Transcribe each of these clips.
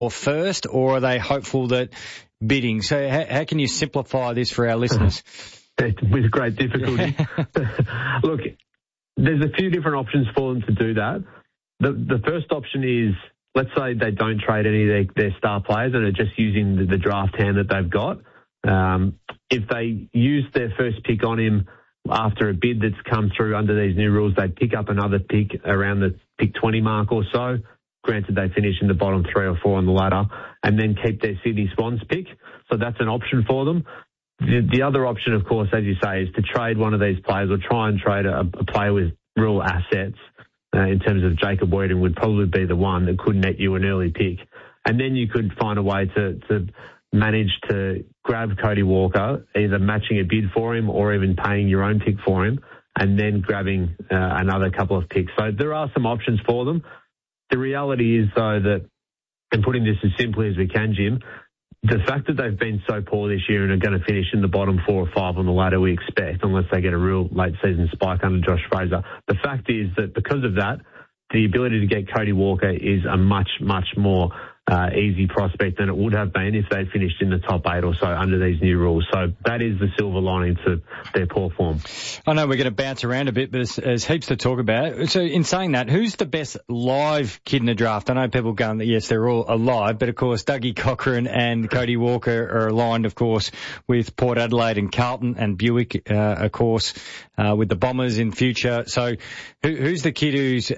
or first, or are they hopeful that bidding? So how can you simplify this for our listeners? With great difficulty. Look, there's a few different options for them to do that. The first option is, let's say they don't trade any of their star players and are just using the draft hand that they've got. If they use their first pick on him after a bid that's come through under these new rules, they pick up another pick around the pick 20 mark or so. Granted, they finish in the bottom 3 or 4 on the ladder, and then keep their Sydney Swans pick. So that's an option for them. The other option, of course, as you say, is to trade one of these players or try and trade a player with real assets. In terms of Jacob Weedon would probably be the one that could net you an early pick. And then you could find a way to manage to grab Cody Walker, either matching a bid for him or even paying your own pick for him, and then grabbing another couple of picks. So there are some options for them. The reality is, though, that, and putting this as simply as we can, Jim, the fact that they've been so poor this year and are going to finish in the bottom 4 or 5 on the ladder, we expect, unless they get a real late season spike under Josh Fraser. The fact is that because of that, the ability to get Cody Walker is a much, much more easy prospect than it would have been if they'd finished in the top 8 or so under these new rules. So that is the silver lining to their poor form. I know we're going to bounce around a bit, but there's heaps to talk about. So in saying that, who's the best live kid in the draft? I know people going that, yes, they're all alive, but of course Dougie Cochran and Cody Walker are aligned, of course, with Port Adelaide and Carlton and Buick, of course, with the Bombers in future. So who's the kid who's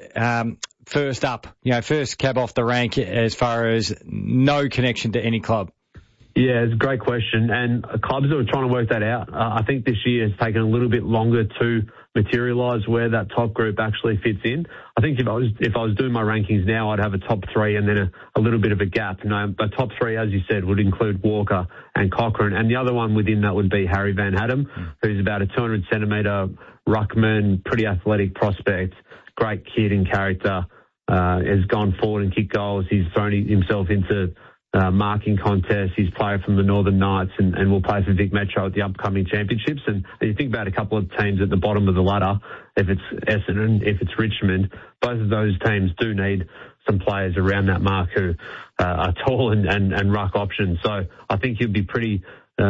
first up, first cab off the rank as far as no connection to any club? Yeah, it's a great question, and clubs are trying to work that out. I think this year has taken a little bit longer to materialise where that top group actually fits in. I think if I was doing my rankings now, I'd have a top 3 and then a little bit of a gap. The top 3, as you said, would include Walker and Cochran, and the other one within that would be Harry Van Hatten, who's about a 200-centimetre ruckman, pretty athletic prospect, great kid in character, has gone forward and kicked goals. He's thrown himself into marking contests. He's player from the Northern Knights and will play for Vic Metro at the upcoming championships. And you think about a couple of teams at the bottom of the ladder, if it's Essendon, if it's Richmond, both of those teams do need some players around that mark who are tall and ruck options. So I think he'll be pretty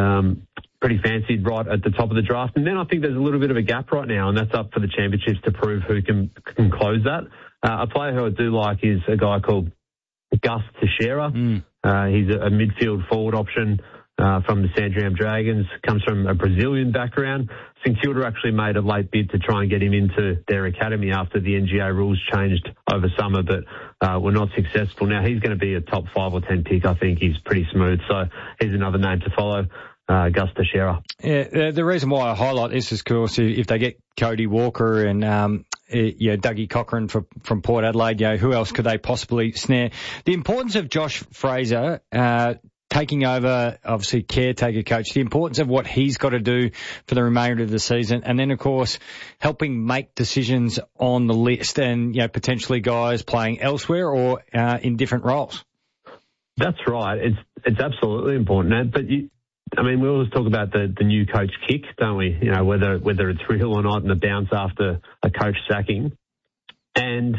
fancied right at the top of the draft. And then I think there's a little bit of a gap right now, and that's up for the championships to prove who can close that. A player who I do like is a guy called Gus Teixeira. He's a midfield forward option from the Sandringham Dragons, comes from a Brazilian background. St Kilda actually made a late bid to try and get him into their academy after the NGA rules changed over summer, but were not successful. Now he's going to be a top 5 or 10 pick. I think he's pretty smooth, so he's another name to follow. Gus Teixeira. Yeah, the reason why I highlight this is, of course, if they get Cody Walker and Dougie Cochran from Port Adelaide, who else could they possibly snare? The importance of Josh Fraser taking over, obviously, caretaker coach, the importance of what he's got to do for the remainder of the season, and then, of course, helping make decisions on the list and potentially guys playing elsewhere or in different roles. That's right. It's absolutely important, but we always talk about the new coach kick, don't we? Whether it's real or not, and the bounce after a coach sacking. And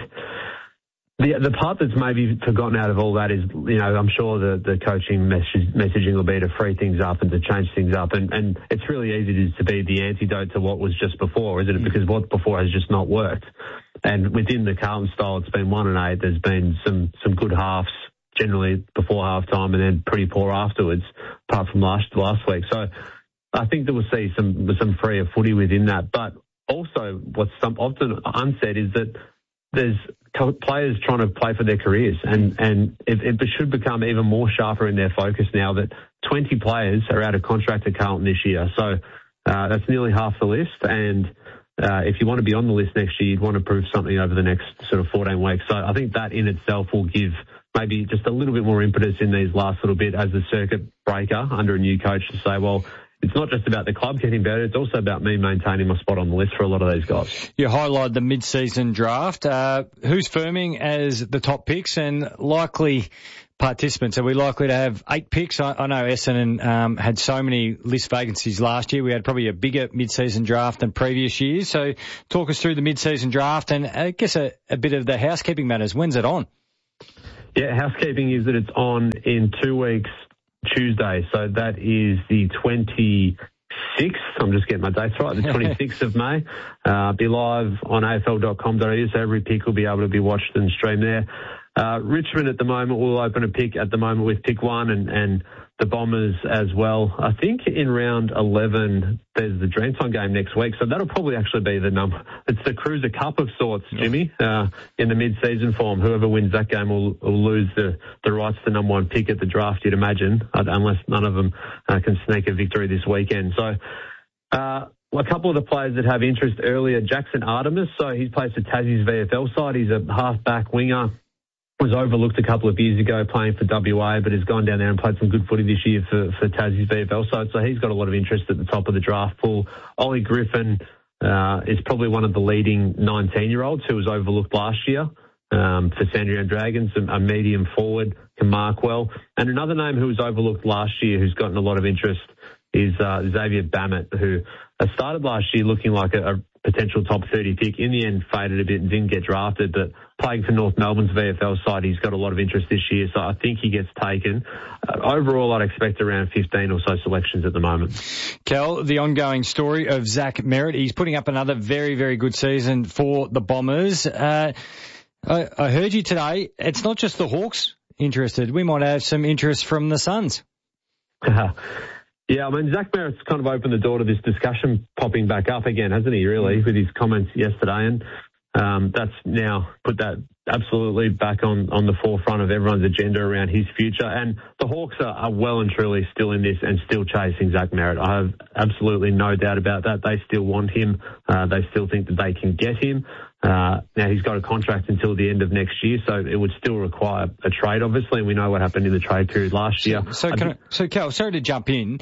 the part that's maybe forgotten out of all that is, I'm sure the coaching messaging will be to free things up and to change things up. And it's really easy to be the antidote to what was just before, isn't it? Because what before has just not worked. And within the Carlton style, it's been 1-8. There's been some good halves, generally before half-time, and then pretty poor afterwards, apart from last week. So I think that we'll see some freer footy within that. But also what's often unsaid is that there's players trying to play for their careers, and it should become even more sharper in their focus now that 20 players are out of contract at Carlton this year. So that's nearly half the list, and if you want to be on the list next year, you'd want to prove something over the next sort of 14 weeks. So I think that in itself will give maybe just a little bit more impetus in these last little bit as a circuit breaker under a new coach to say, well, it's not just about the club getting better, it's also about me maintaining my spot on the list for a lot of these guys. You highlighted the mid-season draft. Who's firming as the top picks and likely participants? Are we likely to have 8 picks? I know Essendon had so many list vacancies last year. We had probably a bigger mid-season draft than previous years. So talk us through the mid-season draft and I guess a bit of the housekeeping matters. When's it on? Yeah, housekeeping is that it's on in 2 weeks, Tuesday. So that is the 26th. I'm just getting my dates right. The 26th of May. Be live on afl.com.au, so every pick will be able to be watched and streamed there. Richmond at the moment will open a pick at the moment with pick 1 and the Bombers as well. I think in round 11 there's the Dreamtime game next week, so that'll probably actually be the number. It's the Cruiser Cup of sorts, Jimmy, in the mid-season form. Whoever wins that game will lose the rights to number 1 pick at the draft, you'd imagine, unless none of them can sneak a victory this weekend. So a couple of the players that have interest earlier, Jackson Artemis, so he's played for Tassie's VFL side. He's a half-back winger. Was overlooked a couple of years ago playing for WA, but has gone down there and played some good footy this year for Tassie's VFL side. So he's got a lot of interest at the top of the draft pool. Ollie Griffin is probably one of the leading 19-year-olds who was overlooked last year for Sandringham Dragons, a medium forward, can mark well. And another name who was overlooked last year who's gotten a lot of interest is Xavier Bammett, who started last year looking like a potential top 30 pick. In the end, faded a bit and didn't get drafted, but playing for North Melbourne's VFL side, he's got a lot of interest this year, so I think he gets taken. Overall, I'd expect around 15 or so selections at the moment. Kel, the ongoing story of Zach Merritt, he's putting up another very, very good season for the Bombers. I heard you today, it's not just the Hawks interested. We might have some interest from the Suns. Yeah, I mean, Zach Merritt's kind of opened the door to this discussion popping back up again, hasn't he, really, with his comments yesterday. And that's now put that absolutely back on the forefront of everyone's agenda around his future. And the Hawks are well and truly still in this and still chasing Zach Merritt. I have absolutely no doubt about that. They still want him. They still think that they can get him. Now, he's got a contract until the end of next year, so it would still require a trade, obviously, and we know what happened in the trade period last year. So Cal, sorry to jump in.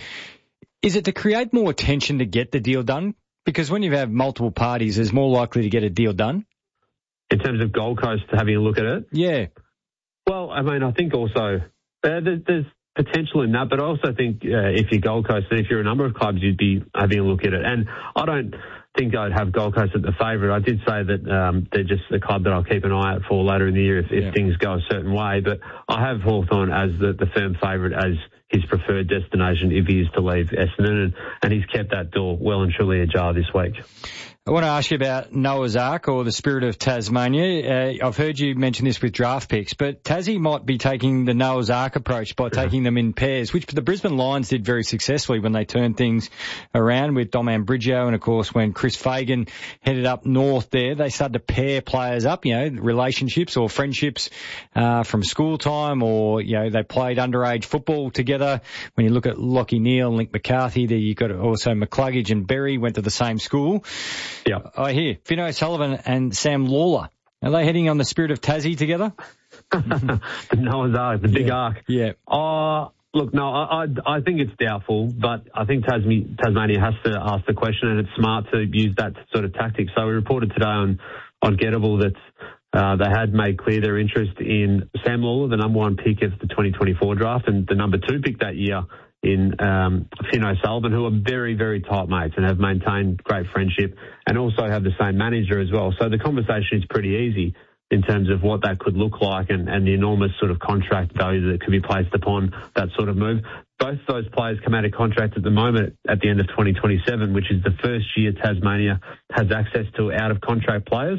Is it to create more attention to get the deal done? Because when you have multiple parties, there's more likely to get a deal done. In terms of Gold Coast having a look at it? Yeah. Well, I mean, I think also there's potential in that, but I also think if you're Gold Coast and if you're a number of clubs, you'd be having a look at it. And I don't think I'd have Gold Coast at the favourite. I did say that they're just a club that I'll keep an eye out for later in the year if things go a certain way. But I have Hawthorn as the firm favourite as his preferred destination if he is to leave Essendon, and he's kept that door well and truly ajar this week. I want to ask you about Noah's Ark or the Spirit of Tasmania. I've heard you mention this with draft picks, but Tassie might be taking the Noah's Ark approach by taking them in pairs, which the Brisbane Lions did very successfully when they turned things around with Dom Ambrigio, and of course when Chris Fagan headed up north there, they started to pair players up, relationships or friendships from school time, or they played underage football together. When you look at Lachie Neale and Link McCarthy, there you've got also McCluggage and Berry went to the same school. Yeah. I hear Finn O'Sullivan and Sam Lawler. Are they heading on the Spirit of Tassie together? The Noah's Ark, the big ark. Yeah. Look, no, I think it's doubtful, but I think Tasmania has to ask the question, and it's smart to use that sort of tactic. So we reported today on Gettable that they had made clear their interest in Sam Lawler, the number 1 pick of the 2024 draft, and the number 2 pick that year in Finn O'Sullivan, who are very, very tight mates and have maintained great friendship and also have the same manager as well. So the conversation is pretty easy in terms of what that could look like and the enormous sort of contract value that could be placed upon that sort of move. Both those players come out of contract at the moment at the end of 2027, which is the first year Tasmania has access to out-of-contract players.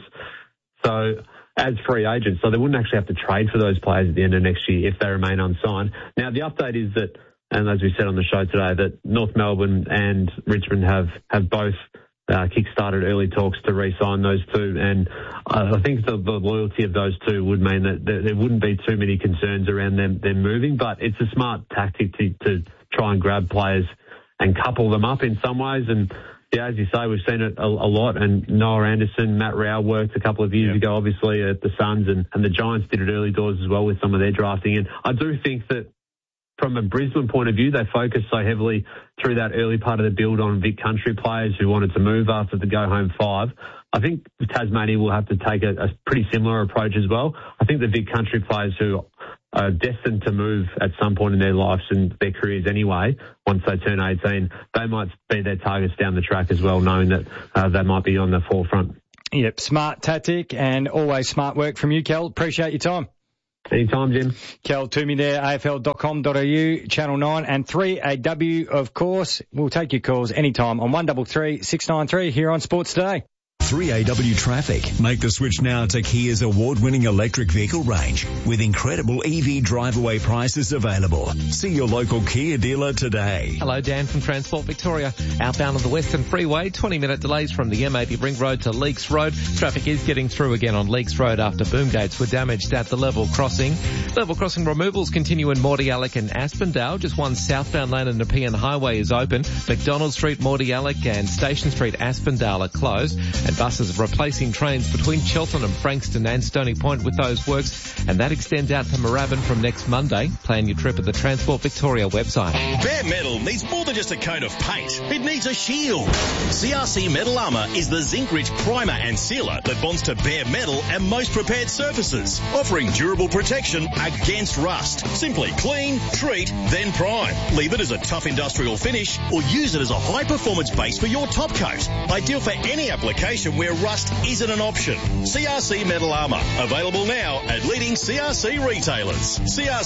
So as free agents, so they wouldn't actually have to trade for those players at the end of next year if they remain unsigned. Now, the update is that, and as we said on the show today, that North Melbourne and Richmond have both kick-started early talks to re-sign those two, and I think the loyalty of those two would mean that there wouldn't be too many concerns around them moving, but it's a smart tactic to try and grab players and couple them up in some ways. And yeah, as you say, we've seen it a lot, and Noah Anderson, Matt Rao worked a couple of years ago, obviously, at the Suns, and the Giants did it early doors as well with some of their drafting. And I do think that from a Brisbane point of view, they focused so heavily through that early part of the build on Vic Country players who wanted to move after the go-home 5. I think Tasmania will have to take a pretty similar approach as well. I think the Vic Country players who are destined to move at some point in their lives and their careers anyway, once they turn 18, they might be their targets down the track as well, knowing that they might be on the forefront. Yep, smart tactic and always smart work from you, Kel. Appreciate your time. Anytime, Jim. Kel Toomey there, afl.com.au, Channel 9 and 3AW, of course. We'll take your calls anytime on 133 693 here on Sports Today. 3AW Traffic. Make the switch now to Kia's award-winning electric vehicle range with incredible EV drive-away prices available. See your local Kia dealer today. Hello, Dan from Transport Victoria. Outbound on the Western Freeway, 20-minute delays from the M80 Ring Road to Leakes Road. Traffic is getting through again on Leakes Road after boom gates were damaged at the level crossing. Level crossing removals continue in Mordialloc and Aspendale. Just one southbound lane in Nepean Highway is open. McDonald Street, Mordialloc and Station Street, Aspendale are closed. And buses are replacing trains between Cheltenham, Frankston and Stony Point with those works, and that extends out to Moorabbin from next Monday. Plan your trip at the Transport Victoria website. Bare Metal needs more than just a coat of paint. It needs a shield. CRC Metal Armour is the zinc-rich primer and sealer that bonds to bare metal and most prepared surfaces, offering durable protection against rust. Simply clean, treat, then prime. Leave it as a tough industrial finish or use it as a high-performance base for your top coat. Ideal for any application where rust isn't an option. CRC Metal Armour. Available now at leading CRC retailers.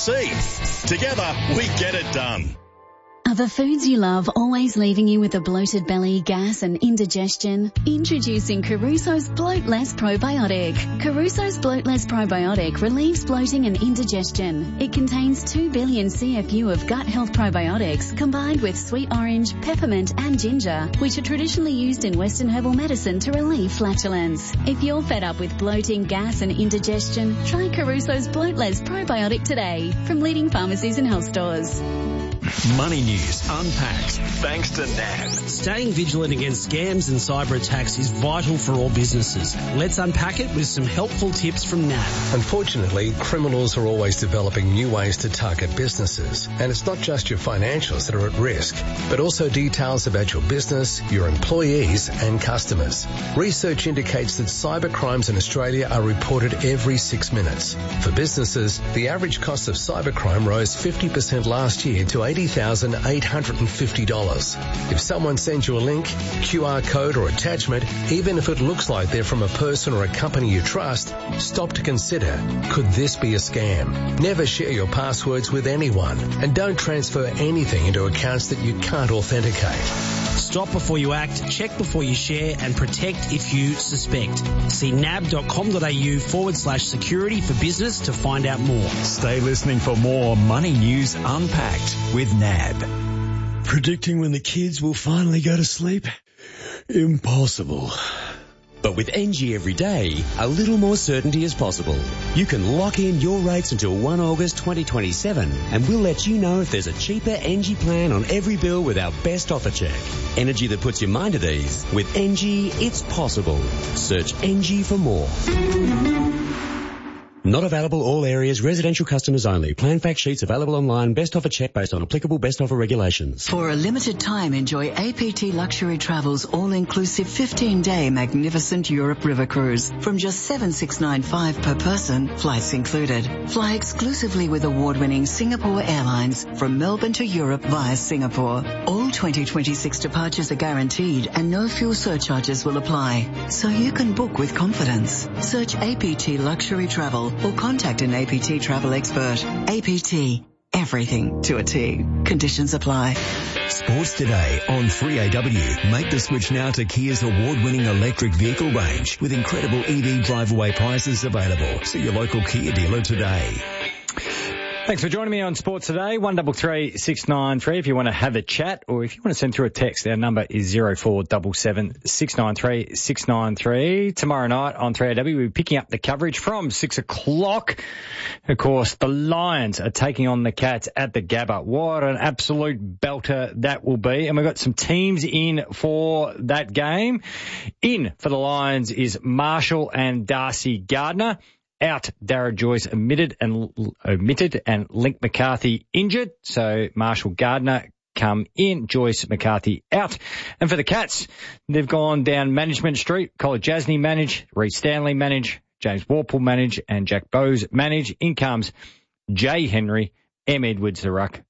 CRC. Together, we get it done. Are the foods you love always leaving you with a bloated belly, gas and indigestion? Introducing Caruso's Bloat Less Probiotic. Caruso's Bloat Less Probiotic relieves bloating and indigestion. It contains 2 billion CFU of gut health probiotics combined with sweet orange, peppermint and ginger, which are traditionally used in Western herbal medicine to relieve flatulence. If you're fed up with bloating, gas and indigestion, try Caruso's Bloat Less Probiotic today from leading pharmacies and health stores. Money News Unpacked, thanks to NAB. Staying vigilant against scams and cyber attacks is vital for all businesses. Let's unpack it with some helpful tips from NAB. Unfortunately, criminals are always developing new ways to target businesses. And it's not just your financials that are at risk, but also details about your business, your employees and customers. Research indicates that cyber crimes in Australia are reported every 6 minutes. For businesses, the average cost of cybercrime rose 50% last year to $80,850. If someone sends you a link, QR code or attachment, even if it looks like they're from a person or a company you trust, stop to consider, could this be a scam? Never share your passwords with anyone and don't transfer anything into accounts that you can't authenticate. Stop before you act, check before you share and protect if you suspect. See nab.com.au/security for business to find out more. Stay listening for more Money News Unpacked with NAB. Predicting when the kids will finally go to sleep? Impossible. But with NG every day, a little more certainty is possible. You can lock in your rates until 1 August 2027 and we'll let you know if there's a cheaper NG plan on every bill with our best offer check. Energy that puts your mind at ease. With NG, it's possible. Search NG for more. Not available all areas, residential customers only. Plan fact sheets available online. Best offer check based on applicable best offer regulations. For a limited time, enjoy APT Luxury Travel's all-inclusive 15-day magnificent Europe River Cruise. From just $7,695 per person, flights included. Fly exclusively with award-winning Singapore Airlines from Melbourne to Europe via Singapore. All 2026 departures are guaranteed and no fuel surcharges will apply. So you can book with confidence. Search APT Luxury Travel or contact an APT travel expert. APT. Everything to a T. Conditions apply. Sports Today on 3AW. Make the switch now to Kia's award-winning electric vehicle range with incredible EV drive-away prices available. See your local Kia dealer today. Thanks for joining me on Sports Today, 133 693. If you want to have a chat or if you want to send through a text, our number is 0477 693 693. Tomorrow night on 3AW, we'll be picking up the coverage from 6 o'clock. Of course, the Lions are taking on the Cats at the Gabba. What an absolute belter that will be. And we've got some teams in for that game. In for the Lions is Marshall and Darcy Gardner. Out, Dara Joyce omitted and Link McCarthy injured. So Marshall Gardner come in, Joyce McCarthy out. And for the Cats, they've gone down Management Street. Colin Jasny manage, Reece Stanley manage, James Warple manage, and Jack Bowes manage. In comes Jay Henry, M. Edwards the ruck,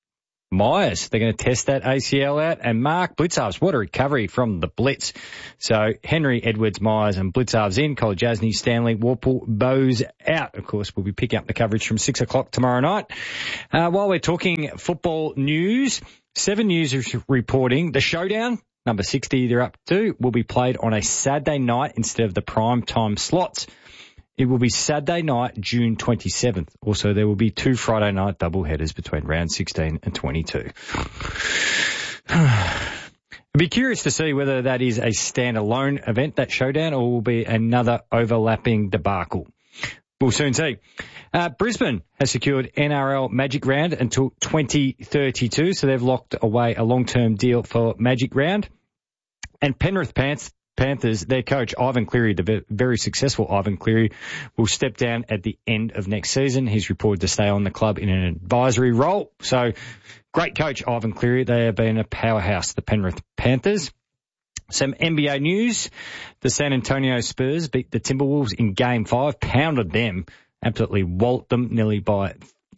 Myers. They're going to test that ACL out. And Mark Blitzarves, what a recovery from the blitz. So Henry, Edwards, Myers and Blitzarves in. Kolajasny, Stanley, Warple, Bowes out. Of course, we'll be picking up the coverage from 6 o'clock tomorrow night. While we're talking football news, 7 News is reporting the showdown, number 60 they're up to, will be played on a Saturday night instead of the prime time slots. It will be Saturday night, June 27th. Also, there will be 2 Friday night doubleheaders between round 16 and 22. I'd be curious to see whether that is a standalone event, that showdown, or will be another overlapping debacle. We'll soon see. Brisbane has secured NRL Magic Round until 2032, so they've locked away a long-term deal for Magic Round. And Penrith Panthers, their coach, Ivan Cleary, the very successful Ivan Cleary, will step down at the end of next season. He's reported to stay on the club in an advisory role. So, great coach, Ivan Cleary. They have been a powerhouse, the Penrith Panthers. Some NBA news. The San Antonio Spurs beat the Timberwolves in Game 5, pounded them, absolutely walloped them nearly by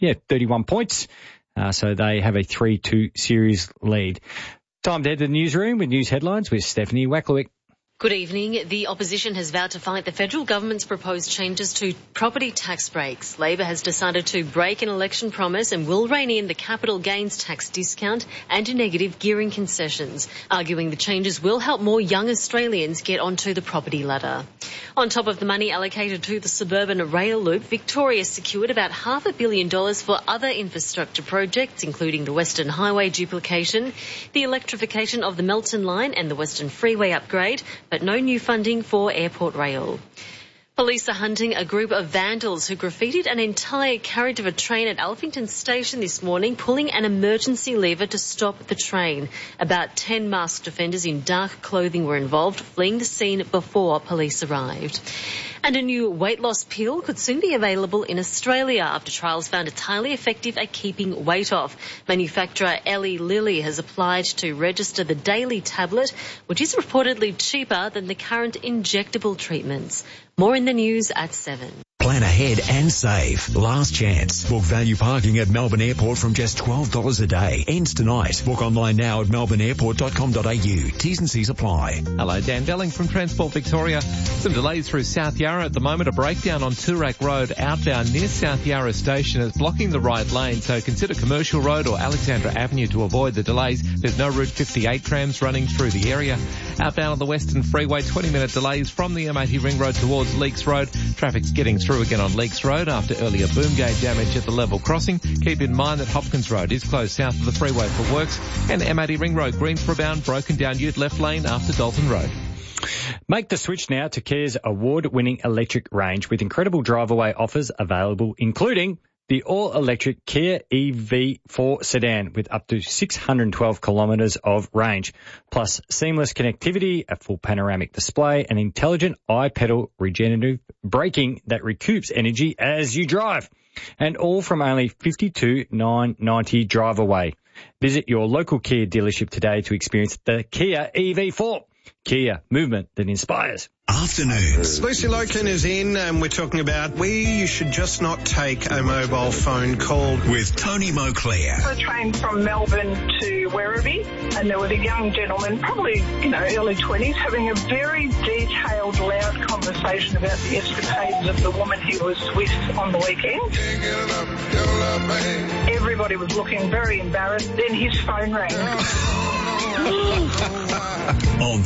31 points. So they have a 3-2 series lead. Time to head to the newsroom with news headlines with Stephanie Wacklewick. Good evening. The opposition has vowed to fight the federal government's proposed changes to property tax breaks. Labor has decided to break an election promise and will rein in the capital gains tax discount and negative gearing concessions, arguing the changes will help more young Australians get onto the property ladder. On top of the money allocated to the suburban rail loop, Victoria secured about $500 million for other infrastructure projects, including the Western Highway duplication, the electrification of the Melton Line and the Western Freeway upgrade, but no new funding for Airport Rail. Police are hunting a group of vandals who graffitied an entire carriage of a train at Alphington Station this morning, pulling an emergency lever to stop the train. About 10 masked offenders in dark clothing were involved, fleeing the scene before police arrived. And a new weight loss pill could soon be available in Australia after trials found it's highly effective at keeping weight off. Manufacturer Eli Lilly has applied to register the daily tablet, which is reportedly cheaper than the current injectable treatments. More in the news at 7. Plan ahead and save. Last chance. Book value parking at Melbourne Airport from just $12 a day. Ends tonight. Book online now at melbourneairport.com.au. T's and C's apply. Hello, Dan Delling from Transport Victoria. Some delays through South Yarra at the moment. A breakdown on Toorak Road outbound near South Yarra Station is blocking the right lane, so consider Commercial Road or Alexandra Avenue to avoid the delays. There's no Route 58 trams running through the area. Outbound on the Western Freeway, 20-minute delays from the M80 Ring Road towards Leakes Road. Traffic's getting through again on Leakes Road after earlier boom gate damage at the level crossing. Keep in mind that Hopkins Road is closed south of the freeway for works, and M80 Ring Road, Greensboro bound, broken down Ute left lane after Dalton Road. Make the switch now to Kia's award-winning electric range with incredible drive-away offers available, including the all-electric Kia EV4 sedan with up to 612 kilometres of range, plus seamless connectivity, a full panoramic display, and intelligent iPedal regenerative braking that recoups energy as you drive. And all from only $52,990 drive away. Visit your local Kia dealership today to experience the Kia EV4. Kia, movement that inspires. Afternoons. Lucy Loken is in, and we're talking about you should just not take a mobile phone call. With Tony Moclair. I trained from Melbourne to Werribee, and there was a young gentleman, probably, early 20s, having a very detailed, loud conversation about the escapades of the woman he was with on the weekend. Everybody was looking very embarrassed. Then his phone rang. On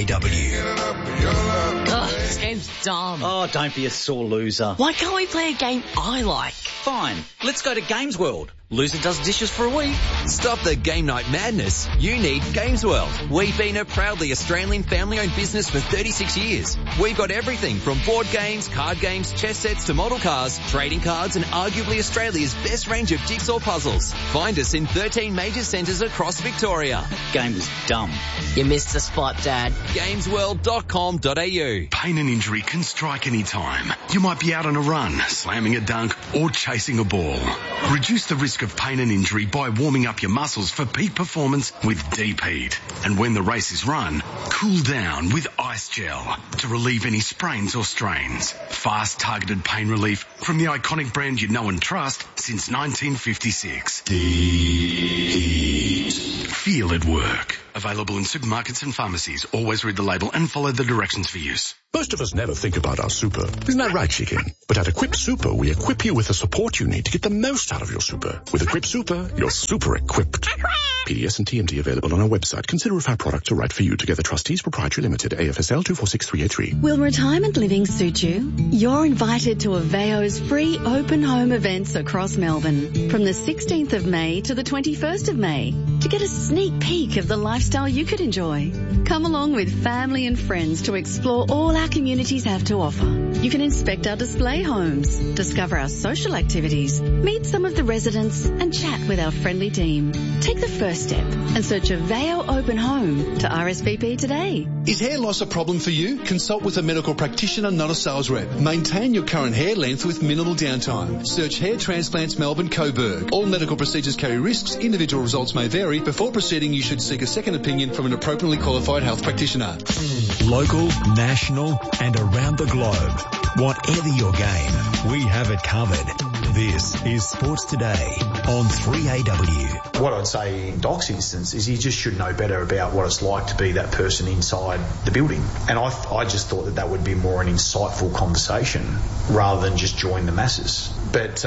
3AW. Ugh, this game's dumb. Oh, don't be a sore loser. Why can't we play a game I like? Fine, let's go to Games World. Loser does dishes for a week. Stop the game night madness. You need Games World. We've been a proudly Australian family-owned business for 36 years. We've got everything from board games, card games, chess sets to model cars, trading cards, and arguably Australia's best range of jigsaw puzzles. Find us in 13 major centres across Victoria. Game was dumb. You missed the spot, Dad. Gamesworld.com.au. Pain and injury can strike any time. You might be out on a run, slamming a dunk, or chasing a ball. Reduce the risk of pain and injury by warming up your muscles for peak performance with Deep Heat. And when the race is run, cool down with Ice Gel to relieve any sprains or strains. Fast, targeted pain relief from the iconic brand you know and trust since 1956. Deep Heat. Feel it work. Available in supermarkets and pharmacies. Always read the label and follow the directions for use. Most of us never think about our super. Isn't that right, Chicken? But at Equip Super, we equip you with the support you need to get the most out of your super. With Equip Super, you're super equipped. PDS and TMT available on our website. Consider if our products are right for you. Together Trustees Proprietary Limited, AFSL 246383. Will retirement living suit you? You're invited to Aveo's free open home events across Melbourne from the 16th of May to the 21st of May to get a sneak peek of the lifestyle you could enjoy. Come along with family and friends to explore all our communities have to offer. You can inspect our display homes, discover our social activities, meet some of the residents and chat with our friendly team. Take the first step and search Aveo Open Home to RSVP today. Is hair loss a problem for you? Consult with a medical practitioner, not a sales rep. Maintain your current hair length with minimal downtime. Search Hair Transplants Melbourne Coburg. All medical procedures carry risks. Individual results may vary. Before proceeding, you should seek a second opinion from an appropriately qualified health practitioner. Local, national and around the globe. Whatever your game, we have it covered. This is Sports Today on 3AW. What I'd say in Doc's instance is he just should know better about what it's like to be that person inside the building. And I just thought that would be more an insightful conversation rather than just join the masses. But,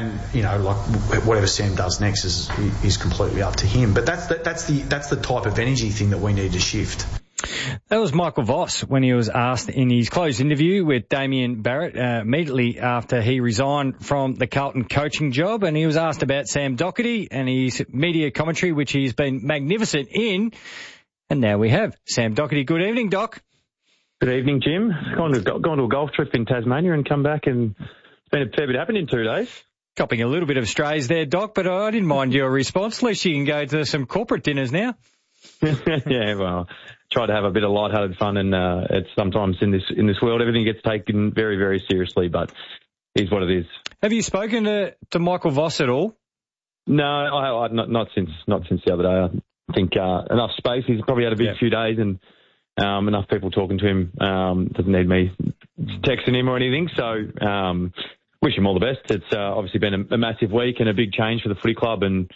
whatever Sam does next is completely up to him. But that's the type of energy thing that we need to shift. That was Michael Voss when he was asked in his closed interview with Damien Barrett immediately after he resigned from the Carlton coaching job, and he was asked about Sam Docherty and his media commentary, which he's been magnificent in. And now we have Sam Docherty. Good evening, Doc. Good evening, Jim. Gone to a golf trip in Tasmania and come back, and it's been a fair bit happening in 2 days. Copping a little bit of strays there, Doc, but I didn't mind your response. At least you can go to some corporate dinners now. Yeah, well, try to have a bit of lighthearted fun, and it's sometimes in this world everything gets taken very, very seriously, but it is what it is. Have you spoken to Michael Voss at all? No, I not since the other day. I think enough space. He's probably had a big few days, and enough people talking to him. Doesn't need me texting him or anything. So wish him all the best. It's obviously been a massive week and a big change for the footy club, and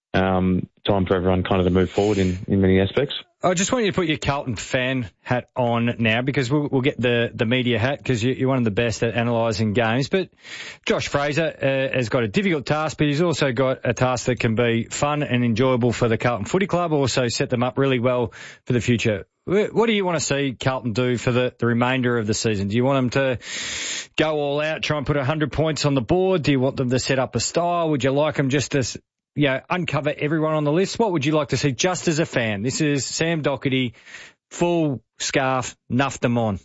time for everyone kind of to move forward in many aspects. I just want you to put your Carlton fan hat on now, because we'll get the media hat, because you're one of the best at analysing games. But Josh Fraser has got a difficult task, but he's also got a task that can be fun and enjoyable for the Carlton Footy Club, also set them up really well for the future. What do you want to see Carlton do for the remainder of the season? Do you want them to go all out, try and put 100 points on the board? Do you want them to set up a style? Would you like them just to uncover everyone on the list? What would you like to see just as a fan? This is Sam Docherty, full scarf, nuff them on.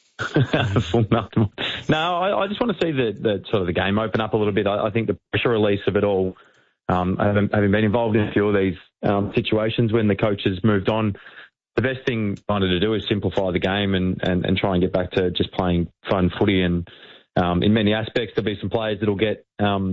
Full nuff them on. No, I just want to see the sort of the game open up a little bit. I think the pressure release of it all, having been involved in a few of these situations when the coach has moved on, the best thing I wanted to do is simplify the game and try and get back to just playing fun footy. And in many aspects, there'll be some players that'll get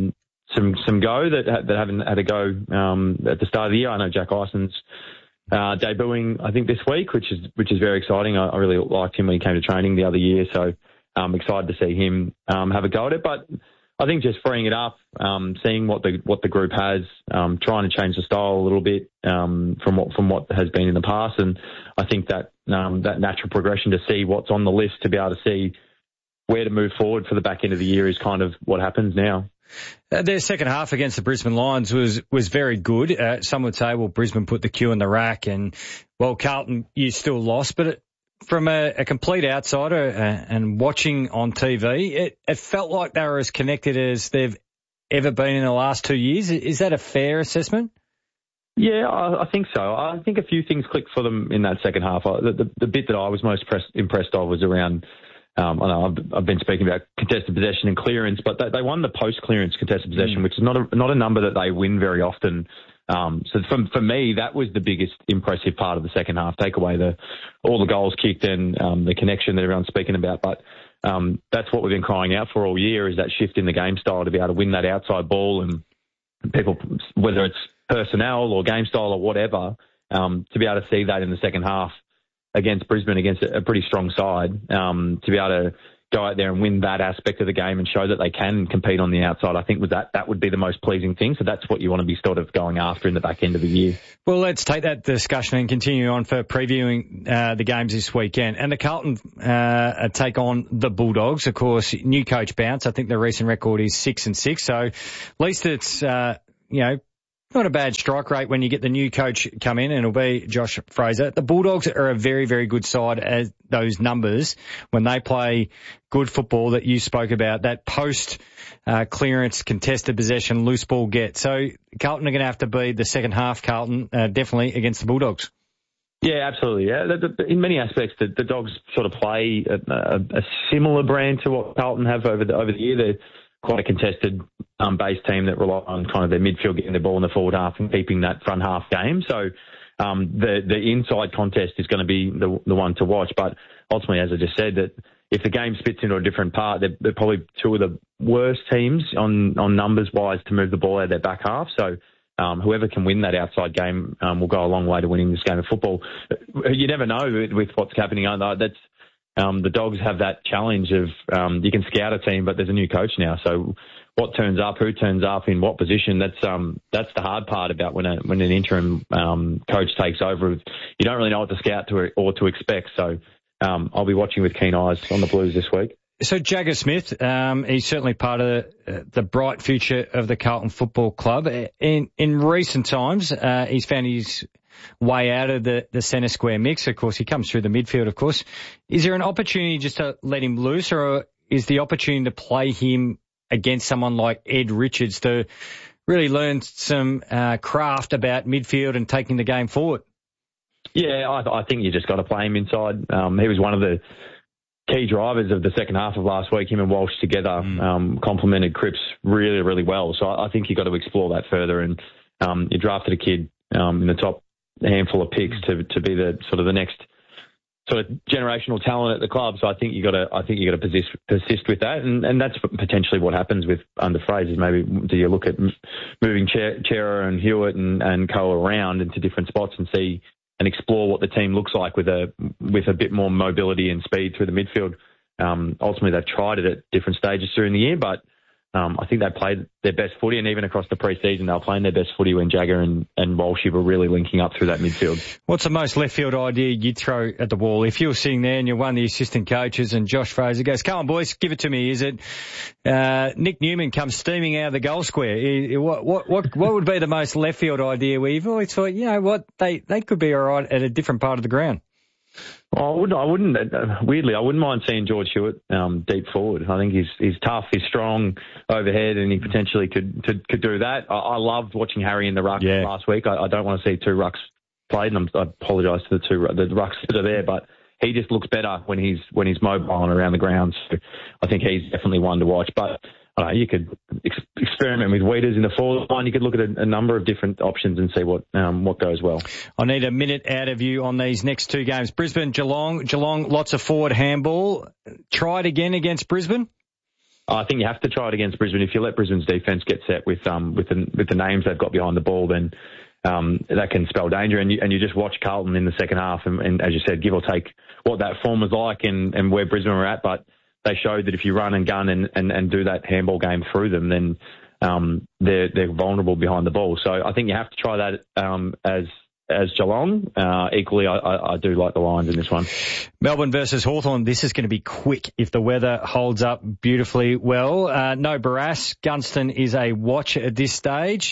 some go that haven't had a go at the start of the year. I know Jack Ison's debuting, I think, this week, which is very exciting. I really liked him when he came to training the other year, so I'm excited to see him have a go at it. But I think just freeing it up, seeing what the group has, trying to change the style a little bit from what has been in the past, and I think that natural progression to see what's on the list, to be able to see where to move forward for the back end of the year, is kind of what happens now. Their second half against the Brisbane Lions was very good. Some would say, well, Brisbane put the cue in the rack, and, well, Carlton, you still lost. But from a complete outsider and watching on TV, it felt like they were as connected as they've ever been in the last 2 years. Is that a fair assessment? Yeah, I think so. I think a few things clicked for them in that second half. The bit that I was most impressed of was around, I know I've been speaking about contested possession and clearance, but they won the post-clearance contested possession, which is not a number that they win very often. So for me, that was the biggest impressive part of the second half. Take away all the goals kicked and the connection that everyone's speaking about. But that's what we've been crying out for all year, is that shift in the game style to be able to win that outside ball, and people, whether it's personnel or game style or whatever, to be able to see that in the second half against Brisbane, against a pretty strong side, to be able to go out there and win that aspect of the game and show that they can compete on the outside, I think that would be the most pleasing thing. So that's what you want to be sort of going after in the back end of the year. Well, let's take that discussion and continue on for previewing the games this weekend. And the Carlton take on the Bulldogs. Of course, new coach bounce. I think the recent record is 6-6. So at least it's, not a bad strike rate when you get the new coach come in, and it'll be Josh Fraser. The Bulldogs are a very, very good side as those numbers when they play good football that you spoke about, that post clearance, contested possession, loose ball get. So Carlton are going to have to be the second half, Carlton, definitely against the Bulldogs. Yeah, absolutely. Yeah, in many aspects, the Dogs sort of play a similar brand to what Carlton have over the year. They're quite a contested base team that rely on kind of their midfield getting the ball in the forward half and keeping that front half game. So the inside contest is going to be the one to watch. But ultimately, as I just said, that if the game spits into a different part, they're probably two of the worst teams on numbers wise to move the ball out of their back half. So whoever can win that outside game will go a long way to winning this game of football. You never know with what's happening. That's the Dogs have that challenge of you can scout a team, but there's a new coach now. So what turns up, who turns up, in what position, that's the hard part about when an interim coach takes over. You don't really know what to scout or to expect. So I'll be watching with keen eyes on the Blues this week. So Jagger Smith, he's certainly part of the bright future of the Carlton Football Club. In recent times, he's found his way out of the centre square mix. Of course, he comes through the midfield, of course. Is there an opportunity just to let him loose, or is the opportunity to play him against someone like Ed Richards to really learn some craft about midfield and taking the game forward? Yeah, I think you just got to play him inside. He was one of the key drivers of the second half of last week. Him and Walsh together complemented Cripps really, really well. So I think you got to explore that further. And you drafted a kid in the top handful of picks to be the sort of the next sort of generational talent at the club. So I think you got to persist with that, and that's potentially what happens with under Fraser. Maybe do you look at moving Chera and Hewitt and co around into different spots and see and explore what the team looks like with a bit more mobility and speed through the midfield. Ultimately, they've tried it at different stages during the year, but I think they played their best footy, and even across the pre-season, they were playing their best footy when Jagger and Walshy were really linking up through that midfield. What's the most left field idea you'd throw at the wall? If you were sitting there and you're one of the assistant coaches and Josh Fraser goes, "Come on, boys, give it to me." Is it Nick Newman comes steaming out of the goal square? What would be the most left field idea where you've always thought, you know what, they could be all right at a different part of the ground? Well, I wouldn't. Weirdly, I wouldn't mind seeing George Hewitt deep forward. I think he's tough, he's strong overhead, and he potentially could do that. I loved watching Harry in the ruck last week. I don't want to see two rucks played, and I apologise to the rucks that are there, but he just looks better when he's mobile and around the ground. So I think he's definitely one to watch. But you could experiment with Weeders in the forward line. You could look at a number of different options and see what goes well. I need a minute out of you on these next two games. Brisbane, Geelong, lots of forward handball. Try it again against Brisbane? I think you have to try it against Brisbane. If you let Brisbane's defence get set with the names they've got behind the ball, then that can spell danger. And you just watch Carlton in the second half, and as you said, give or take what that form was like and where Brisbane were at, but they showed that if you run and gun and do that handball game through them, then they're vulnerable behind the ball. So I think you have to try that as Geelong. Equally, I do like the Lions in this one. Melbourne versus Hawthorn. This is going to be quick if the weather holds up beautifully well. No Barras. Gunston is a watch at this stage.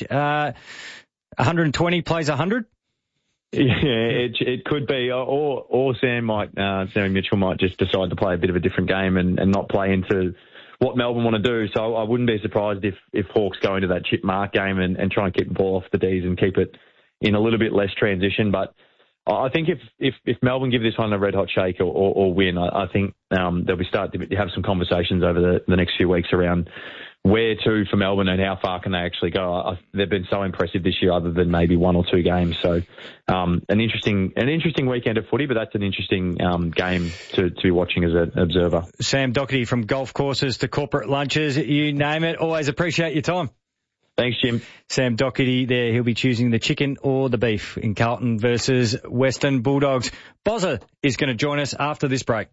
120 plays 100. Yeah, it could be, or Sammy Mitchell might just decide to play a bit of a different game and not play into what Melbourne want to do. So I wouldn't be surprised if Hawks go into that chip mark game and try and keep the ball off the Ds and keep it in a little bit less transition. But I think if Melbourne give this one a red hot shake or win, I think they'll be starting to have some conversations over the next few weeks around where to for Melbourne and how far can they actually go. They've been so impressive this year, other than maybe 1 or 2 games. So an interesting weekend of footy, but that's an interesting game to be watching as an observer. Sam Docherty, from golf courses to corporate lunches, you name it. Always appreciate your time. Thanks, Jim. Sam Docherty there. He'll be choosing the chicken or the beef in Carlton versus Western Bulldogs. Bozza is going to join us after this break.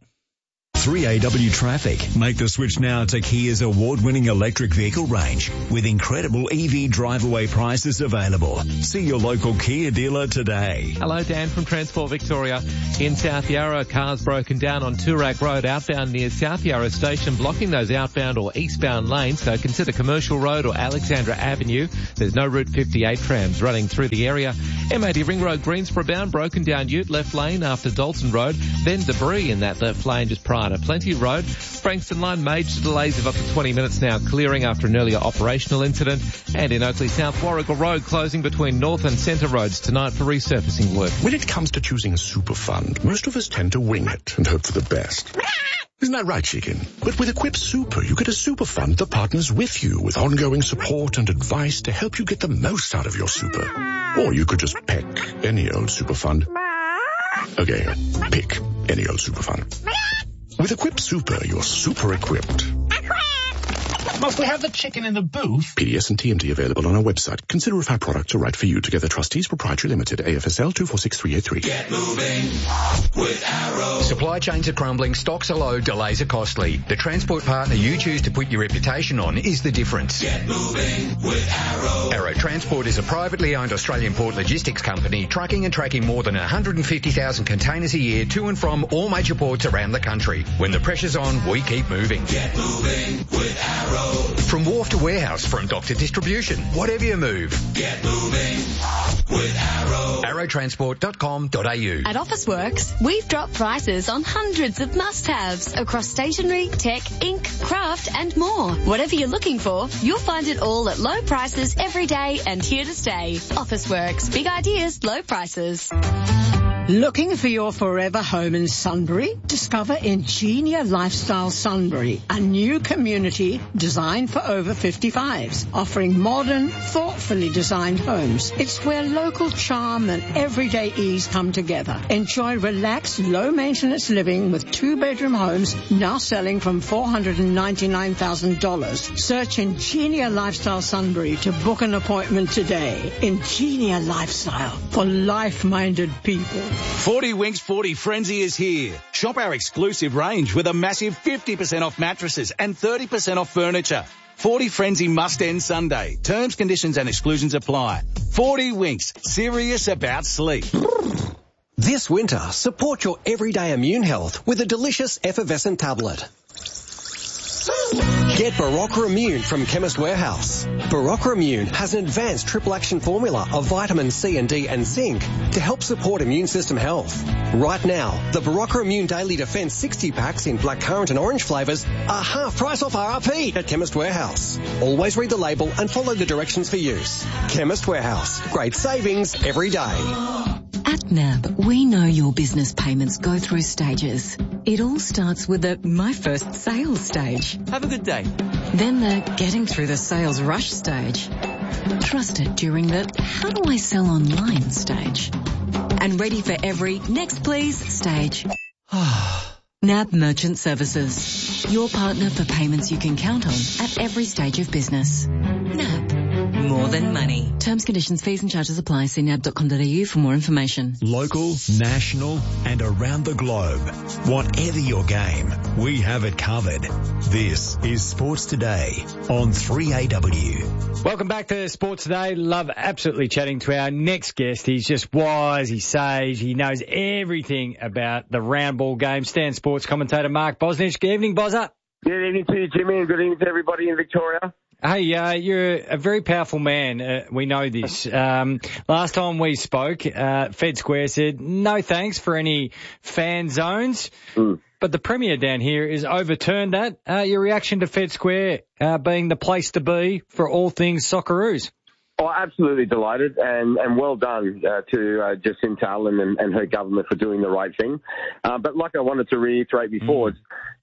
3AW Traffic. Make the switch now to Kia's award-winning electric vehicle range with incredible EV drive-away prices available. See your local Kia dealer today. Hello, Dan from Transport Victoria. In South Yarra, cars broken down on Toorak Road outbound near South Yarra Station, blocking those outbound or eastbound lanes, so consider Commercial Road or Alexandra Avenue. There's no Route 58 trams running through the area. M80 Ring Road, Greensboro bound, broken down ute left lane after Dalton Road, then debris in that left lane just prior to Plenty Road. Frankston Line, major delays of up to 20 minutes now, clearing after an earlier operational incident. And in Oakley South, Warrigal Road closing between North and Centre Roads tonight for resurfacing work. When it comes to choosing a super fund, most of us tend to wing it and hope for the best. Isn't that right, Chicken? But with Equip Super, you get a super fund that partners with you with ongoing support and advice to help you get the most out of your super. Or you could just pick any old super fund. Okay, pick any old super fund. With Equip Super, you're super equipped. Must we have the chicken in the booth? PDS and TMT available on our website. Consider if our products are right for you. Together Trustees Proprietary Limited, AFSL 246383. Get moving with Arrow. Supply chains are crumbling, stocks are low, delays are costly. The transport partner you choose to put your reputation on is the difference. Get moving with Arrow. Arrow Transport is a privately owned Australian port logistics company trucking and tracking more than 150,000 containers a year to and from all major ports around the country. When the pressure's on, we keep moving. Get moving with Arrow. From wharf to warehouse, from dock to distribution, whatever you move. Get moving with Arrow. Arrowtransport.com.au. At Officeworks, we've dropped prices on hundreds of must-haves across stationery, tech, ink, craft and more. Whatever you're looking for, you'll find it all at low prices every day and here to stay. Officeworks, big ideas, low prices. Looking for your forever home in Sunbury? Discover Ingenia Lifestyle Sunbury, a new community designed for over 55s, offering modern, thoughtfully designed homes. It's where local charm and everyday ease come together. Enjoy relaxed, low-maintenance living with 2-bedroom homes now selling from $499,000. Search Ingenia Lifestyle Sunbury to book an appointment today. Ingenia Lifestyle for life-minded people. 40 Winks 40 Frenzy is here. Shop our exclusive range with a massive 50% off mattresses and 30% off furniture. 40 Frenzy must end Sunday. Terms, conditions and exclusions apply. 40 Winks, serious about sleep. This winter, support your everyday immune health with a delicious effervescent tablet. Get Barocca Immune from Chemist Warehouse. Barocca Immune has an advanced triple action formula of vitamin C and D and zinc to help support immune system health. Right now, the Barocca Immune Daily Defense 60 packs in blackcurrant and orange flavours are half price off RRP at Chemist Warehouse. Always read the label and follow the directions for use. Chemist Warehouse. Great savings every day. At NAB, we know your business payments go through stages. It all starts with the My First Sales stage. Have a good day. Then the Getting Through the Sales Rush stage. Trusted during the How do I sell online stage. And ready for every Next Please stage. NAB Merchant Services. Your partner for payments you can count on at every stage of business. NAB. More than money. Terms, conditions, fees and charges apply. See nab.com.au for more information. Local, national and around the globe. Whatever your game, we have it covered. This is Sports Today on 3AW. Welcome back to Sports Today. Love absolutely chatting to our next guest. He's just wise, he's sage, he knows everything about the round ball game. Stan Sports commentator Mark Bosnich. Good evening, Bozza. Good evening to you, Jimmy, and good evening to everybody in Victoria. Hey, you're a very powerful man. We know this. Last time we spoke, Fed Square said no thanks for any fan zones. But the Premier down here has overturned that. Your reaction to Fed Square being the place to be for all things Socceroos? Oh, absolutely delighted and well done to Jacinta Allen and her government for doing the right thing. But like I wanted to reiterate before,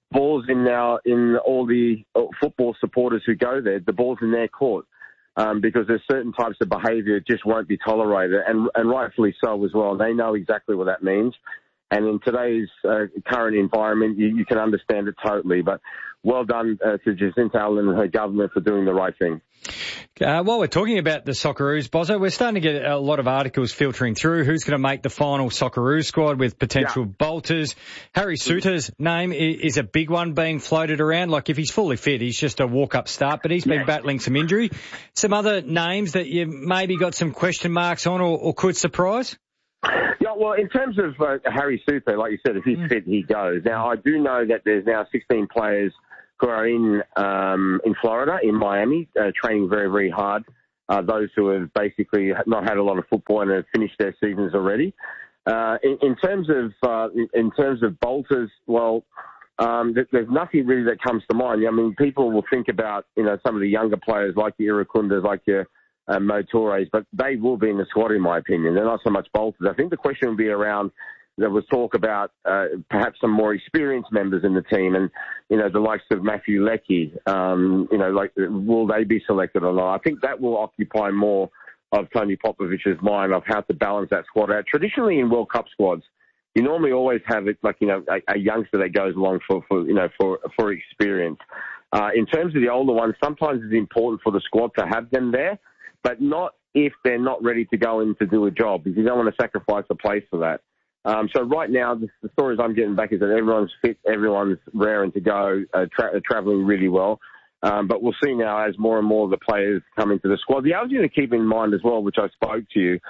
ball's in now in all the football supporters who go there. The ball's in their court. Because there's certain types of behaviour just won't be tolerated, and rightfully so as well. They know exactly what that means. And in today's current environment, you can understand it totally. But well done to Jacinta Allen and her government for doing the right thing. While we're talking about the Socceroos, Bozzo, we're starting to get a lot of articles filtering through. Who's going to make the final Socceroos squad with potential bolters? Harry Souttar's name is a big one being floated around. Like, if he's fully fit, he's just a walk-up start, but he's been battling some injury. Some other names that you maybe got some question marks on or could surprise? Yeah, well, in terms of Harry Souttar, like you said, if he's fit, he goes. Now, I do know that there's now 16 players who are in Florida, in Miami, training very, very hard. Those who have basically not had a lot of football and have finished their seasons already. In terms of bolters, well, there's nothing really that comes to mind. I mean, people will think about some of the younger players like the Irakundas, like your Mo Torres, but they will be in the squad, in my opinion. They're not so much bolters. I think the question will be around. There was talk about perhaps some more experienced members in the team, and the likes of Matthew Leckie. Will they be selected or not? I think that will occupy more of Tony Popovich's mind of how to balance that squad out. Traditionally, in World Cup squads, you normally always have it a youngster that goes along for experience. In terms of the older ones, sometimes it's important for the squad to have them there, but not if they're not ready to go in to do a job, because you don't want to sacrifice a place for that. So right now, the stories I'm getting back is that everyone's fit, everyone's raring to go, travelling really well. But we'll see now as more and more of the players come into the squad. The other thing to keep in mind as well, which I spoke to you,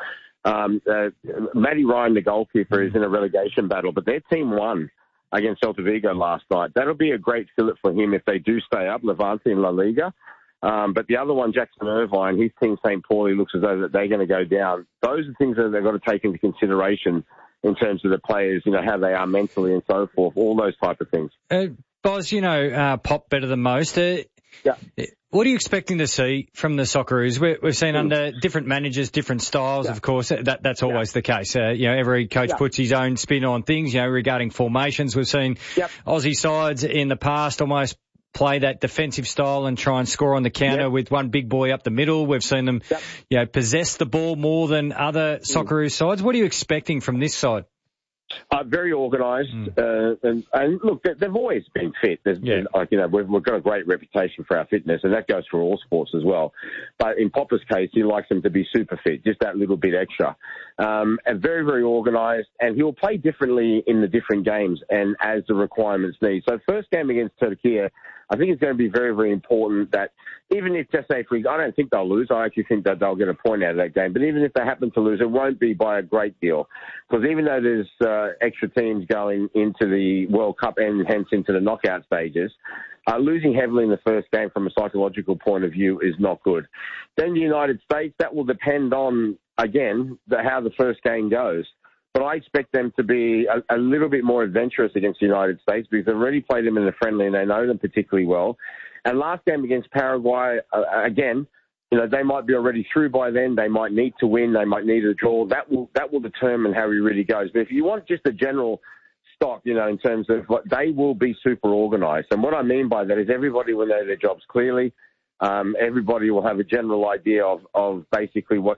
Matty Ryan, the goalkeeper, is in a relegation battle, but their team won against Celta Vigo last night. That'll be a great fillip for him if they do stay up, Levante in La Liga. But the other one, Jackson Irvine, his team, St. Pauli, looks as though that they're going to go down. Those are things that they've got to take into consideration in terms of the players, how they are mentally and so forth, all those type of things. Boz, Pop better than most. What are you expecting to see from the Socceroos? We've seen under different managers, different styles, of course. That's always the case. Every coach puts his own spin on things, regarding formations. We've seen Aussie sides in the past almost play that defensive style and try and score on the counter with one big boy up the middle. We've seen them, possess the ball more than other Socceroos sides. What are you expecting from this side? Very organised, and look, they've always been fit. We've got a great reputation for our fitness, and that goes for all sports as well. But in Popper's case, he likes them to be super fit, just that little bit extra. And very, very organised, and he'll play differently in the different games and as the requirements need. So first game against Turkey, I think it's going to be very, very important that even if, just say, I don't think they'll lose. I actually think that they'll get a point out of that game. But even if they happen to lose, it won't be by a great deal. Because even though there's extra teams going into the World Cup and hence into the knockout stages, losing heavily in the first game from a psychological point of view is not good. Then the United States, that will depend on, again, how the first game goes. But I expect them to be a little bit more adventurous against the United States because they've already played them in the friendly and they know them particularly well. And last game against Paraguay, again, they might be already through by then. They might need to win. They might need a draw. That will determine how he really goes. But if you want just a general stock, in terms of what they will be super organised. And what I mean by that is everybody will know their jobs clearly. Everybody will have a general idea of basically what,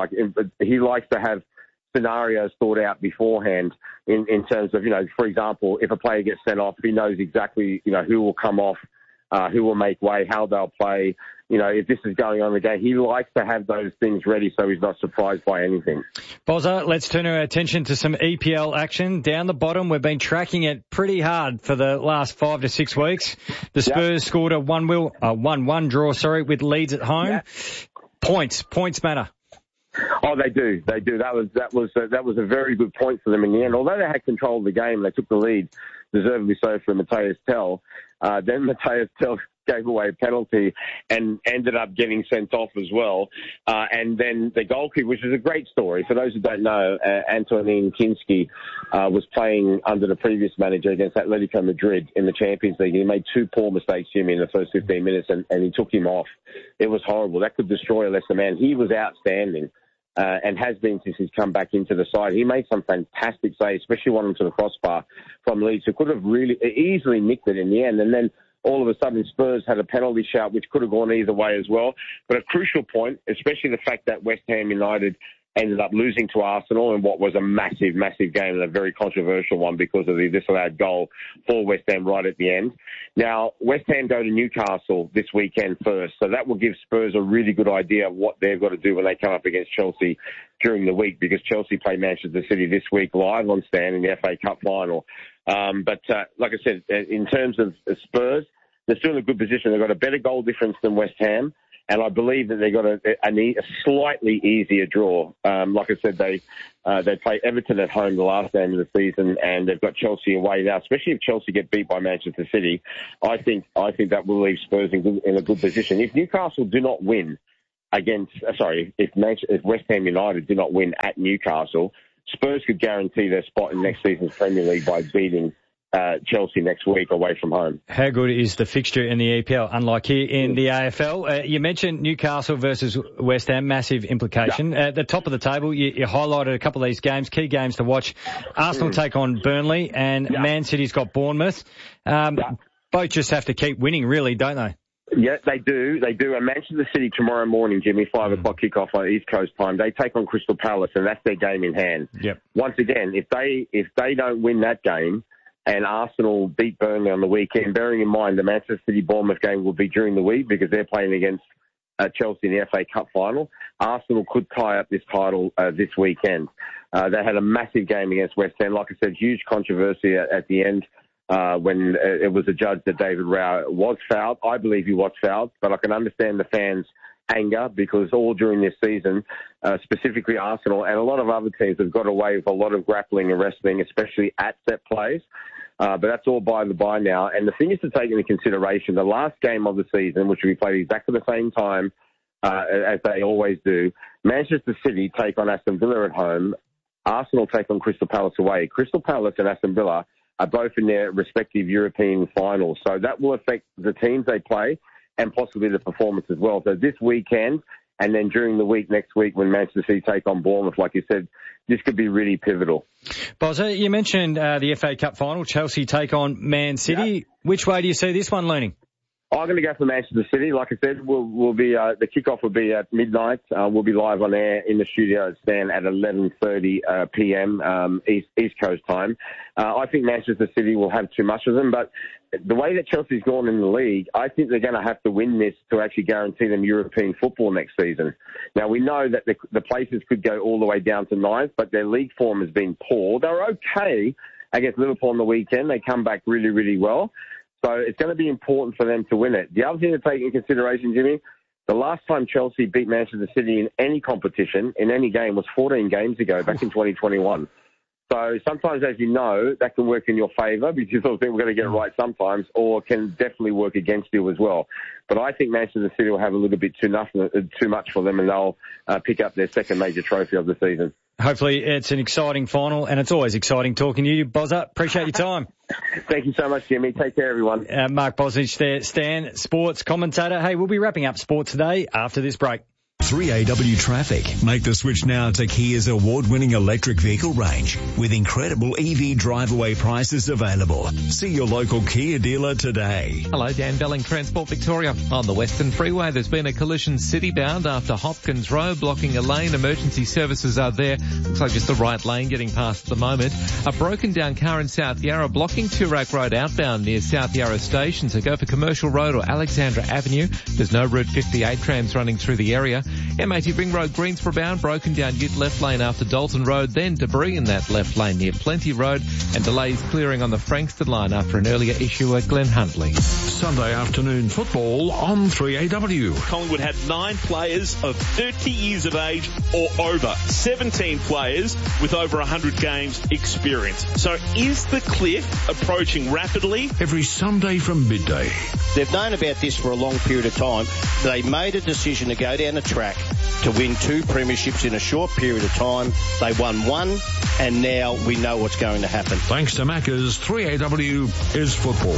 he likes to have scenarios thought out beforehand in terms of, for example, if a player gets sent off, he knows exactly, who will come off, who will make way, how they'll play, if this is going on in the game. He likes to have those things ready so he's not surprised by anything. Bozza, let's turn our attention to some EPL action. Down the bottom, we've been tracking it pretty hard for the last 5 to 6 weeks. The Spurs scored a 1-1 draw, with Leeds at home. Points matter. Oh, they do. That was a very good point for them in the end. Although they had control of the game, they took the lead, deservedly so, for Matthias Tell. Then Matthias Tell gave away a penalty and ended up getting sent off as well. And then the goalkeeper, which is a great story. For those who don't know, Antonin Kinski was playing under the previous manager against Atletico Madrid in the Champions League. He made 2 poor mistakes, Jimmy, in the first 15 minutes, and he took him off. It was horrible. That could destroy a Leicester man. He was outstanding. and has been since he's come back into the side. He made some fantastic saves, especially one onto the crossbar from Leeds, who could have really easily nicked it in the end. And then all of a sudden Spurs had a penalty shout, which could have gone either way as well. But a crucial point, especially the fact that West Ham United ended up losing to Arsenal in what was a massive, massive game and a very controversial one because of the disallowed goal for West Ham right at the end. Now, West Ham go to Newcastle this weekend first, so that will give Spurs a really good idea of what they've got to do when they come up against Chelsea during the week, because Chelsea play Manchester City this week live on Stan in the FA Cup final. But like I said, in terms of Spurs, they're still in a good position. They've got a better goal difference than West Ham. And I believe that they got a slightly easier draw. Like I said, they play Everton at home the last game of the season, and they've got Chelsea away now. Especially if Chelsea get beat by Manchester City, I think that will leave Spurs in a good position. If Newcastle do not win if West Ham United do not win at Newcastle, Spurs could guarantee their spot in next season's Premier League by beating Chelsea next week away from home. How good is the fixture in the EPL, unlike here in the AFL? You mentioned Newcastle versus West Ham, massive implication. At the top of the table, you highlighted a couple of these games, key games to watch. Arsenal take on Burnley, and Man City's got Bournemouth. Both just have to keep winning, really, don't they? Yeah, they do. And Manchester City tomorrow morning, Jimmy, 5 o'clock kickoff on East Coast time. They take on Crystal Palace, and that's their game in hand. Yep. Once again, if they don't win that game, and Arsenal beat Burnley on the weekend, bearing in mind the Manchester City-Bournemouth game will be during the week because they're playing against Chelsea in the FA Cup final, Arsenal could tie up this title this weekend. They had a massive game against West Ham. Like I said, huge controversy at the end when it was adjudged that David Rao was fouled. I believe he was fouled, but I can understand the fans' anger because all during this season, specifically Arsenal and a lot of other teams have got away with a lot of grappling and wrestling, especially at set plays. But that's all by the by now. And the thing is to take into consideration, the last game of the season, which will be played exactly the same time as they always do, Manchester City take on Aston Villa at home, Arsenal take on Crystal Palace away. Crystal Palace and Aston Villa are both in their respective European finals. So that will affect the teams they play and possibly the performance as well. So this weekend and then during the week next week when Manchester City take on Bournemouth, like you said, this could be really pivotal. Bozza, you mentioned the FA Cup final, Chelsea take on Man City. Yep. Which way do you see this one leaning? I'm going to go for Manchester City. Like I said, we'll be the kickoff will be at midnight. We'll be live on air in the studio at Stan at 11:30 p.m. East Coast time. I think Manchester City will have too much of them, but the way that Chelsea's gone in the league, I think they're going to have to win this to actually guarantee them European football next season. Now, we know that the places could go all the way down to ninth, but their league form has been poor. They were okay against Liverpool on the weekend. They come back really, really well. So it's going to be important for them to win it. The other thing to take into consideration, Jimmy, the last time Chelsea beat Manchester City in any competition, in any game, was 14 games ago, back in 2021. So sometimes, as you know, that can work in your favour because you sort of think we're going to get it right sometimes, or can definitely work against you as well. But I think Manchester City will have a little bit too much for them, and they'll pick up their second major trophy of the season. Hopefully it's an exciting final, and it's always exciting talking to you, Bozza. Appreciate your time. Thank you so much, Jimmy. Take care, everyone. Mark Bosnich there, Stan, sports commentator. Hey, we'll be wrapping up sports today after this break. 3AW Traffic. Make the switch now to Kia's award-winning electric vehicle range with incredible EV drive-away prices available. See your local Kia dealer today. Hello, Dan Belling, Transport Victoria. On the Western Freeway, there's been a collision city-bound after Hopkins Road, blocking a lane. Emergency services are there. Looks like just the right lane getting past at the moment. A broken-down car in South Yarra blocking Toorak Road outbound near South Yarra Station, so go for Commercial Road or Alexandra Avenue. There's no Route 58 trams running through the area. M80 Ring Road, Greensboro bound, broken down Ute left lane after Dalton Road, then debris in that left lane near Plenty Road, and delays clearing on the Frankston line after an earlier issue at Glen Huntly. Sunday afternoon football on 3AW. Collingwood had 9 players of 30 years of age or over, 17 players with over 100 games experience. So is the cliff approaching rapidly? Every Sunday from midday. They've known about this for a long period of time. They made a decision to go down the track to win 2 premierships in a short period of time. They won 1, and now we know what's going to happen. Thanks to Macca's, 3AW is football.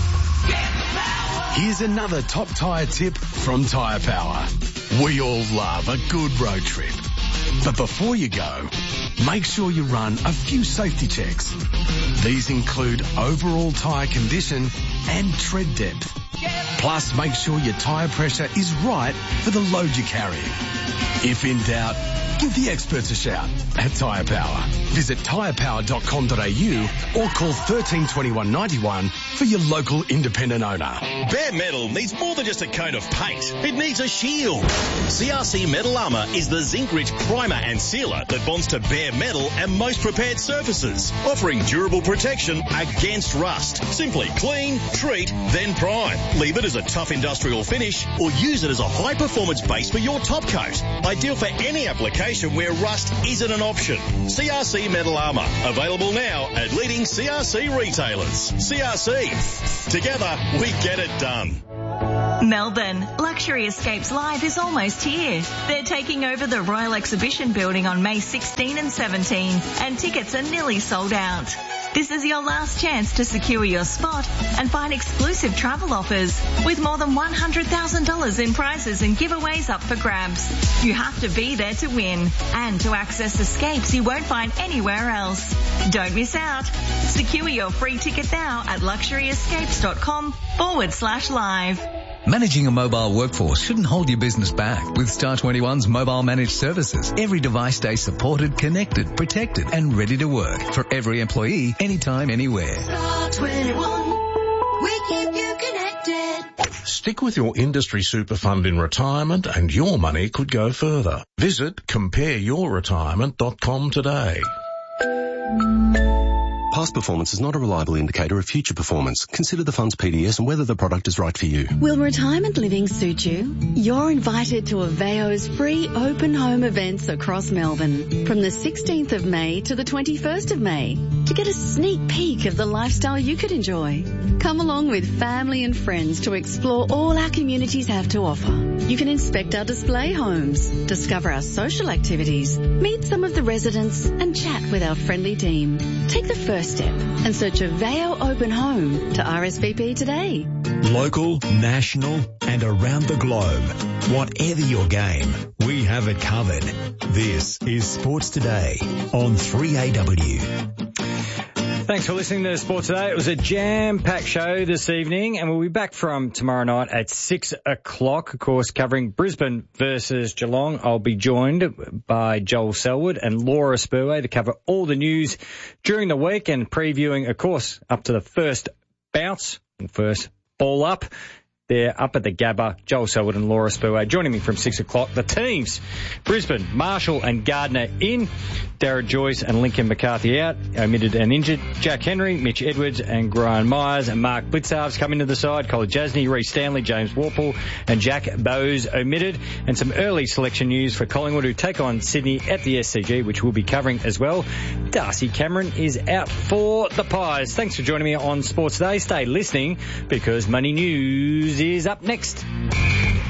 Here's another top tyre tip from Tyre Power. We all love a good road trip. But before you go, make sure you run a few safety checks. These include overall tyre condition and tread depth. Plus, make sure your tyre pressure is right for the load you're carrying. If in doubt, give the experts a shout at Tyre Power. Visit tyrepower.com.au or call 1321 91 for your local independent owner. Bare metal needs more than just a coat of paint. It needs a shield. CRC Metal Armour is the zinc-rich primer and sealer that bonds to bare metal and most prepared surfaces, offering durable protection against rust. Simply clean, treat, then prime. Leave it as a tough industrial finish or use it as a high-performance base for your top coat. Ideal for any application where rust isn't an option. CRC Metal Armour, available now at leading CRC retailers. CRC, together we get it done. Melbourne, Luxury Escapes Live is almost here. They're taking over the Royal Exhibition Building on May 16 and 17, and tickets are nearly sold out. This is your last chance to secure your spot and find exclusive travel offers with more than $100,000 in prizes and giveaways up for grabs. You have to be there to win and to access escapes you won't find anywhere else. Don't miss out. Secure your free ticket now at luxuryescapes.com/live. Managing a mobile workforce shouldn't hold your business back. With Star 21's mobile managed services, every device stays supported, connected, protected, and ready to work for every employee, anytime, anywhere. Star 21, we keep you connected. Stick with your industry super fund in retirement and your money could go further. Visit compareyourretirement.com today. Past performance is not a reliable indicator of future performance. Consider the fund's PDS and whether the product is right for you. Will retirement living suit you? You're invited to Aveo's free open home events across Melbourne from the 16th of May to the 21st of May to get a sneak peek of the lifestyle you could enjoy. Come along with family and friends to explore all our communities have to offer. You can inspect our display homes, discover our social activities, meet some of the residents and chat with our friendly team. Take the first step and search Aveo Open Home to RSVP today. Local, national and around the globe. Whatever your game, we have it covered. This is Sports Today on 3AW. Thanks for listening to Sports Today. It was a jam-packed show this evening, and we'll be back from tomorrow night at 6 o'clock, of course, covering Brisbane versus Geelong. I'll be joined by Joel Selwood and Laura Spurway to cover all the news during the week and previewing, of course, up to the first bounce, first ball up. They're up at the Gabba. Joel Selwood and Laura Spurway joining me from 6 o'clock. The teams, Brisbane, Marshall and Gardner in. Darragh Joyce and Lincoln McCarthy out, omitted and injured. Jack Henry, Mitch Edwards and Brian Myers and Mark Blitzarves come into the side. Colin Jasny, Reece Stanley, James Warple and Jack Bowes omitted. And some early selection news for Collingwood who take on Sydney at the SCG, which we'll be covering as well. Darcy Cameron is out for the Pies. Thanks for joining me on Sports Day. Stay listening because Money News is up next.